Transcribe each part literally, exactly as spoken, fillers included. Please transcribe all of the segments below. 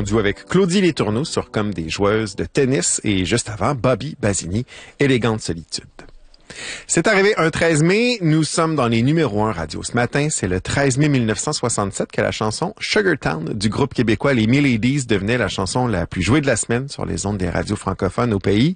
en duo avec Claudie Letourneau sur Comme des joueuses de tennis et juste avant, Bobby Basini, Élégante solitude. C'est arrivé un treize mai, nous sommes dans les numéros un radio. Ce matin, c'est le treize mai mille neuf cent soixante-sept que la chanson Sugar Town du groupe québécois Les Miladies devenait la chanson la plus jouée de la semaine sur les ondes des radios francophones au pays.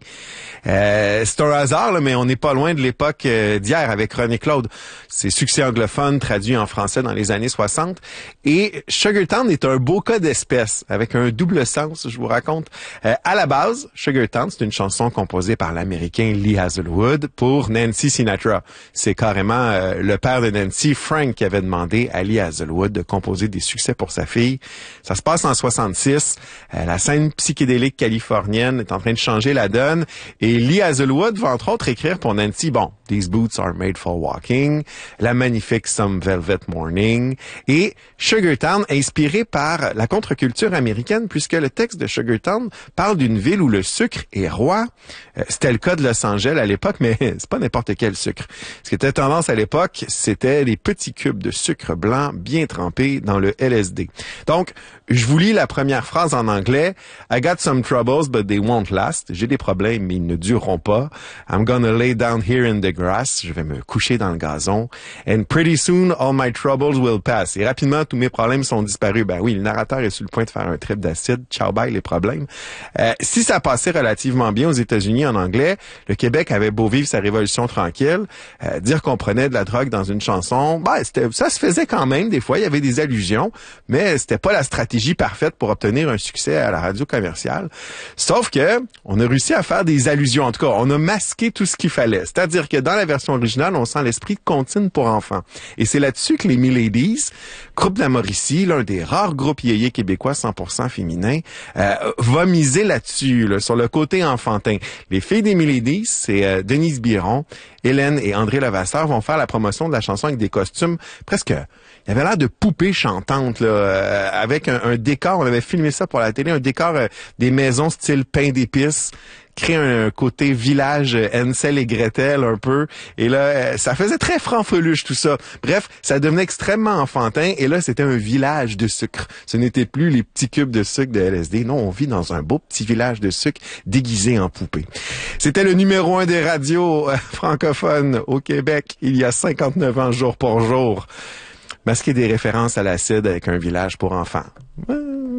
Euh, c'est un hasard, là, mais on n'est pas loin de l'époque euh, d'hier avec René Claude. C'est succès anglophone traduit en français dans les années soixante. Et Sugar Town est un beau cas d'espèce avec un double sens, je vous raconte. Euh, à la base, Sugar Town, c'est une chanson composée par l'Américain Lee Hazlewood pour Nancy Sinatra. C'est carrément euh, le père de Nancy, Frank, qui avait demandé à Lee Hazlewood de composer des succès pour sa fille. Ça se passe en soixante-six. Euh, la scène psychédélique californienne est en train de changer la donne. Et Lee Hazlewood va entre autres écrire pour Nancy, bon, These Boots Are Made for Walking, la magnifique Some Velvet Morning et Sugar Town, inspiré par la contre-culture américaine, puisque le texte de Sugar Town parle d'une ville où le sucre est roi. Euh, c'était le cas de Los Angeles à l'époque, mais c'est pas n'importe quel sucre. Ce qui était tendance à l'époque, c'était les petits cubes de sucre blanc bien trempés dans le L S D. Donc, je vous lis la première phrase en anglais. I got some troubles, but they won't last. J'ai des problèmes, mais ils ne dureront pas. I'm gonna lay down here in the grass. Je vais me coucher dans le gazon. And pretty soon, all my troubles will pass. Et rapidement, tous mes problèmes sont disparus. Ben oui, le narrateur est sur le point de faire un trip d'acide. Ciao, bye, les problèmes. Euh, si ça passait relativement bien aux États-Unis en anglais, le Québec avait beau vivre sa révolution tranquille, euh, dire qu'on prenait de la drogue dans une chanson, ben, c'était, ça se faisait quand même. Des fois, il y avait des allusions, mais c'était pas la stratégie parfaite pour obtenir un succès à la radio commerciale. Sauf que on a réussi à faire des allusions. En tout cas, on a masqué tout ce qu'il fallait. C'est-à-dire que dans la version originale, on sent l'esprit de comptine pour enfants. Et c'est là-dessus que les Miladies, groupe de la Mauricie, l'un des rares groupes yéyé québécois cent pour cent féminins, euh, va miser là-dessus, là, sur le côté enfantin. Les filles des Miladies, c'est euh, Denise Biron, Hélène et André Levasseur vont faire la promotion de la chanson avec des costumes presque... Il y avait l'air de poupées chantantes, là, euh, avec un, un décor. On avait filmé ça pour la télé, un décor euh, des maisons style pain d'épices, créer un, un côté village euh, Hansel et Gretel un peu. Et là, euh, ça faisait très franc-feluche tout ça. Bref, ça devenait extrêmement enfantin. Et là, c'était un village de sucre. Ce n'était plus les petits cubes de sucre de L S D. Non, on vit dans un beau petit village de sucre déguisé en poupée. C'était le numéro un des radios euh, francophones au Québec il y a cinquante-neuf ans, jour pour jour. Masquer des références à l'acide avec un village pour enfants.